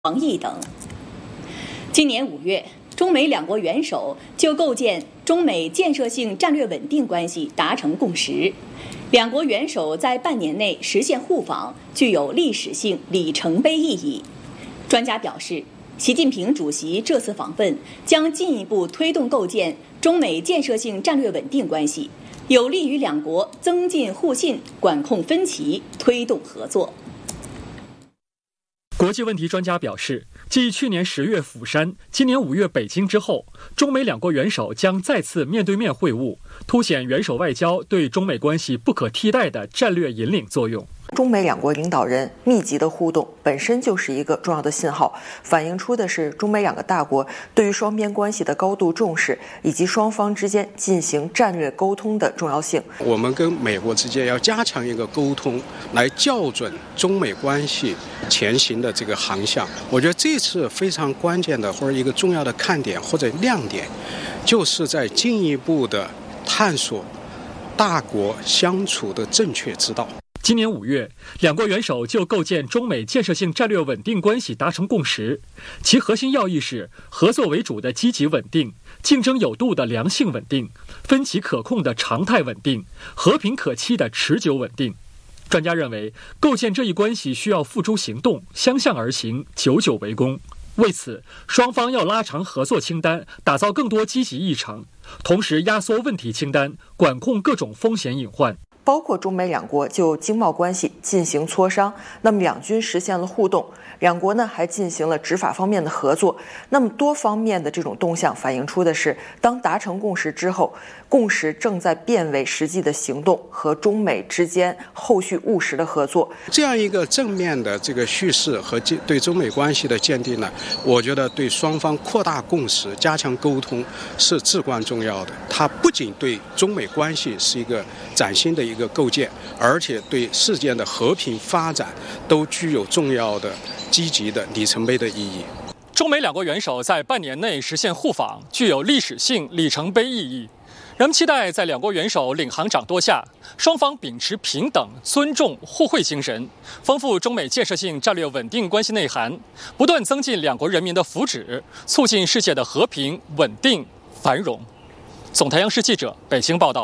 防疫等。今年5月，中美两国元首就构建中美建设性战略稳定关系达成共识。两国元首在半年内实现互访，具有历史性里程碑意义。专家表示，习近平主席这次访问将进一步推动构建中美建设性战略稳定关系，有利于两国增进互信、管控分歧、推动合作。 国际问题专家表示，继去年10月釜山、今年5月北京之后，中美两国元首将再次面对面会晤，凸显元首外交对中美关系不可替代的战略引领作用。 中美两国领导人密集的互动本身就是一个重要的信号，反映出的是中美两个大国对于双边关系的高度重视，以及双方之间进行战略沟通的重要性。 我们跟美国之间要加强一个沟通，来校准中美关系前行的这个航向。我觉得这次非常关键的或者一个重要的看点或者亮点，就是在进一步的探索大国相处的正确之道。 今年5月，两国元首就构建中美建设性战略稳定关系达成共识，其核心要义是合作为主的积极稳定、竞争有度的良性稳定、分歧可控的常态稳定、和平可期的持久稳定。专家认为，构建这一关系需要付诸行动，相向而行，久久为功。为此，双方要拉长合作清单，打造更多积极议程，同时压缩问题清单，管控各种风险隐患。 包括中美两国就经贸关系进行磋商，那么两军实现了互动，两国呢还进行了执法方面的合作。那么多方面的这种动向反映出的是，当达成共识之后，共识正在变为实际的行动和中美之间后续务实的合作。 这样一个正面的这个叙事和对中美关系的鉴定呢，我觉得对双方扩大共识、加强沟通是至关重要的。它不仅对中美关系是一个崭新的一个构建，而且对世界的和平发展都具有重要的积极的里程碑的意义。 中美两国元首在半年内实现互访，具有历史性里程碑意义。人们期待在两国元首领航掌舵下，双方秉持平等、尊重、互惠精神，丰富中美建设性战略稳定关系内涵，不断增进两国人民的福祉，促进世界的和平、稳定、繁荣。总台央视记者北京报道。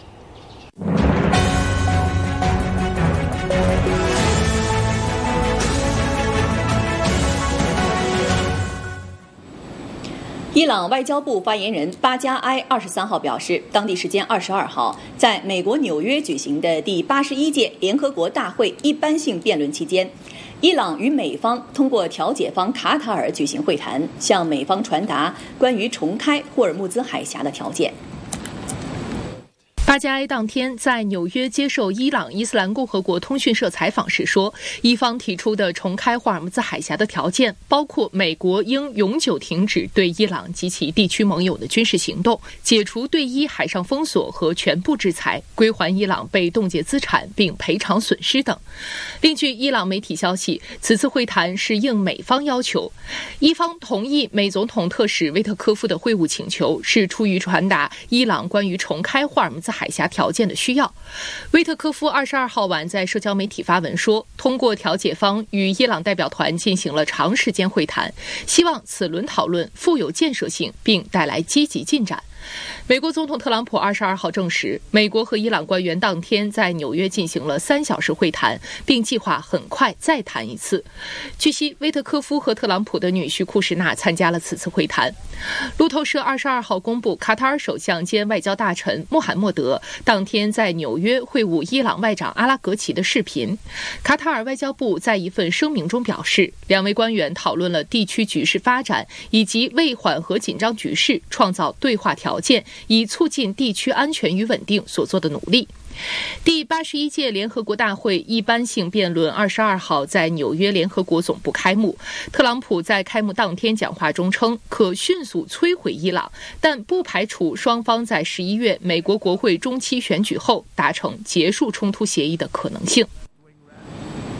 伊朗外交部发言人巴加埃23号表示，当地时间22号，在美国纽约举行的第81届联合国大会一般性辩论期间，伊朗与美方通过调解方卡塔尔举行会谈，向美方传达关于重开霍尔木兹海峡的条件。 巴加埃当天在纽约接受伊朗伊斯兰共和国通讯社采访时说，伊方提出的重开霍尔木兹海峡的条件包括美国应永久停止对伊朗及其地区盟友的军事行动，解除对伊海上封锁和全部制裁，归还伊朗被冻结资产并赔偿损失等。另据伊朗媒体消息，此次会谈是应美方要求，伊方同意美总统特使威特科夫的会晤请求，是出于传达伊朗关于重开霍尔木兹海峡条件的需要。威特科夫22号晚在社交媒体发文说，通过调解方与伊朗代表团进行了长时间会谈，希望此轮讨论富有建设性并带来积极进展。美国总统特朗普22号证实，美国和伊朗官员当天在纽约进行了3小时会谈，并计划很快再谈一次。据悉，威特科夫和特朗普的女婿库什纳参加了此次会谈。路透社22号公布，卡塔尔首相兼外交大臣穆罕默德当天在纽约会晤伊朗外长阿拉格齐的视频。卡塔尔外交部在一份声明中表示，两位官员讨论了地区局势发展以及为缓和紧张局势创造对话条件，以促进地区安全与稳定所做的努力。第81届联合国大会一般性辩论22号在纽约联合国总部开幕。特朗普在开幕当天讲话中称，可迅速摧毁伊朗，但不排除双方在11月美国国会中期选举后达成结束冲突协议的可能性。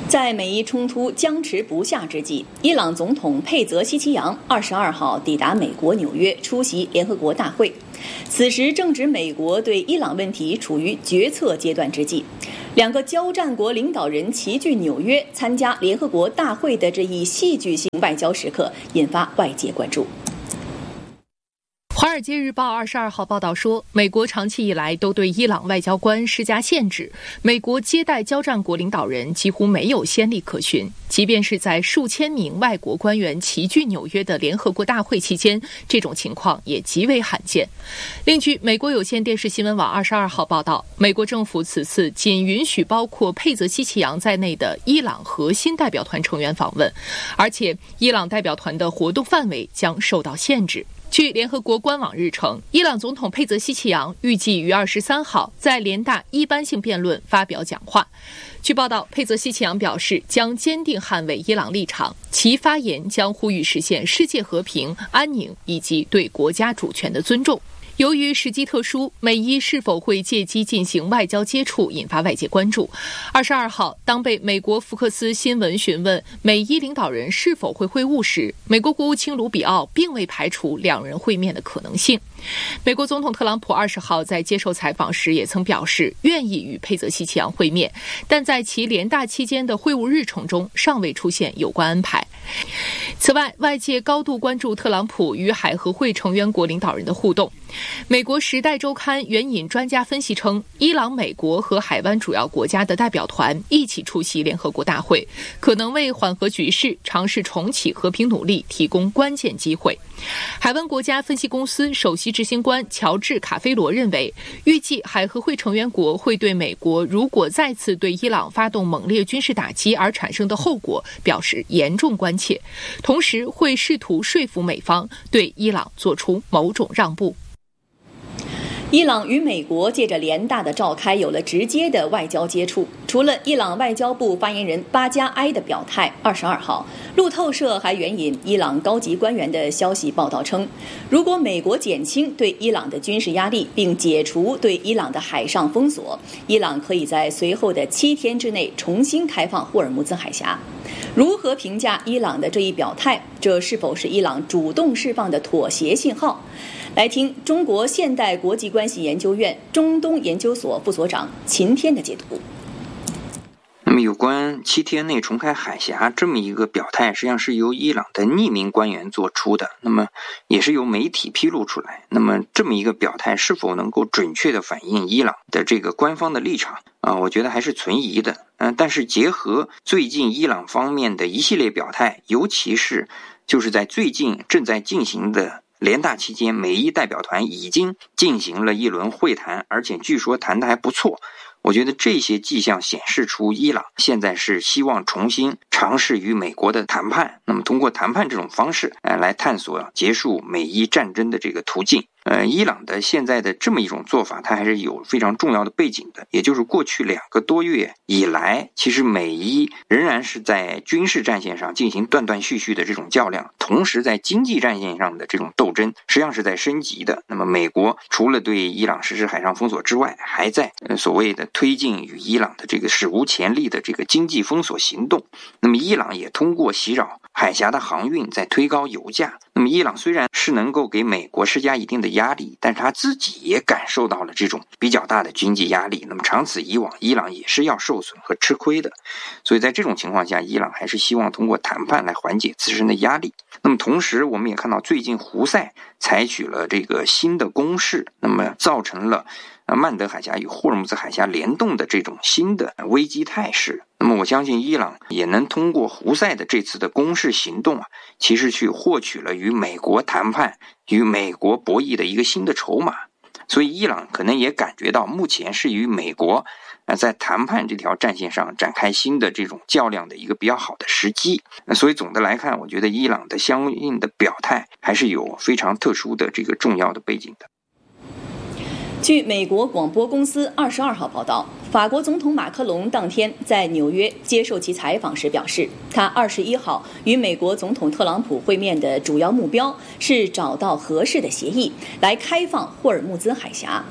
在美伊冲突僵持不下之际，伊朗总统佩泽西奇扬22号抵达美国纽约出席联合国大会。此时正值美国对伊朗问题处于决策阶段之际，两个交战国领导人齐聚纽约参加联合国大会的这一戏剧性外交时刻，引发外界关注。 《华尔街日报》22号报道说，美国长期以来都对伊朗外交官施加限制，美国接待交战国领导人几乎没有先例可循，即便是在数千名外国官员齐聚纽约的联合国大会期间，这种情况也极为罕见。另据美国有线电视新闻网22号报道，美国政府此次仅允许包括佩泽西奇扬在内的伊朗核心代表团成员访问，而且伊朗代表团的活动范围将受到限制。据联合国官网日程，伊朗总统佩泽西奇扬预计于23号在联大一般性辩论发表讲话。据报道，佩泽西奇扬表示将坚定捍卫伊朗立场，其发言将呼吁实现世界和平、安宁以及对国家主权的尊重。由于时机特殊，美伊是否会借机进行外交接触引发外界关注。22号，当被美国福克斯新闻询问美伊领导人是否会会晤时，美国国务卿卢比奥并未排除两人会面的可能性。美国总统特朗普20号在接受采访时也曾表示愿意与佩泽西奇扬会面，但在其联大期间的会晤日程中尚未出现有关安排。此外，外界高度关注特朗普与海合会成员国领导人的互动。美国《时代周刊》援引专家分析称，伊朗、美国和海湾主要国家的代表团一起出席联合国大会，可能为缓和局势、尝试重启和平努力提供关键机会。海湾国家分析公司首席执行官乔治·卡菲罗认为，预计海合会成员国会对美国如果再次对伊朗发动猛烈军事打击而产生的后果表示严重关切，同时会试图说服美方对伊朗做出某种让步。 伊朗与美国借着联大的召开有了直接的外交接触。除了伊朗外交部发言人巴加埃的表态，22号，路透社还援引伊朗高级官员的消息报道称，如果美国减轻对伊朗的军事压力，并解除对伊朗的海上封锁，伊朗可以在随后的7天之内重新开放霍尔木兹海峡。如何评价伊朗的这一表态？这是否是伊朗主动释放的妥协信号？来听中国现代国际关系研究院中东研究所副所长秦天的解读。 那么有关7天内重开海峡这么一个表态，实际上是由伊朗的匿名官员做出的，那么也是由媒体披露出来。那么这么一个表态是否能够准确地反映伊朗的这个官方的立场我觉得还是存疑的。但是结合最近伊朗方面的一系列表态，尤其是就是在最近正在进行的联大期间，美伊代表团已经进行了一轮会谈，而且据说谈得还不错。我觉得这些迹象显示出伊朗现在是希望重新尝试与美国的谈判，那么通过谈判这种方式来探索结束美伊战争的这个途径。伊朗的现在的这么一种做法，它还是有非常重要的背景的，也就是过去2个多月以来，其实美伊仍然是在军事战线上进行断断续续的这种较量，同时在经济战线上的这种斗争实际上是在升级的。那么美国除了对伊朗实施海上封锁之外，还在所谓的推进与伊朗的这个史无前例的这个经济封锁行动。那么伊朗也通过袭扰海峡的航运在推高油价。那么伊朗虽然是能够给美国施加一定的压力，但是他自己也感受到了这种比较大的经济压力，那么长此以往，伊朗也是要受损和吃亏的。所以在这种情况下，伊朗还是希望通过谈判来缓解自身的压力。那么同时我们也看到最近胡塞采取了这个新的攻势，那么造成了曼德海峡与霍尔木兹海峡联动的这种新的危机态势。那么我相信伊朗也能通过胡塞的这次的攻势行动其实去获取了与美国谈判、与美国博弈的一个新的筹码。所以伊朗可能也感觉到目前是与美国在谈判这条战线上展开新的这种较量的一个比较好的时机。所以总的来看，我觉得伊朗的相应的表态还是有非常特殊的这个重要的背景的。 据美国广播公司22号报道，法国总统马克龙当天在纽约接受其采访时表示，他21号与美国总统特朗普会面的主要目标是找到合适的协议，来开放霍尔木兹海峡。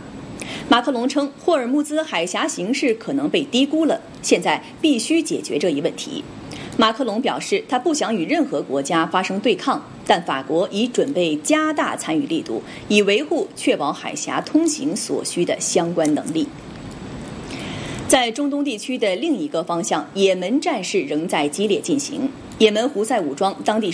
马克龙称，霍尔木兹海峡形势可能被低估了，现在必须解决这一问题。马克龙表示，他不想与任何国家发生对抗，但法国已准备加大参与力度，以维护确保海峡通行所需的相关能力。在中东地区的另一个方向，也门战事仍在激烈进行。也门胡塞武装当地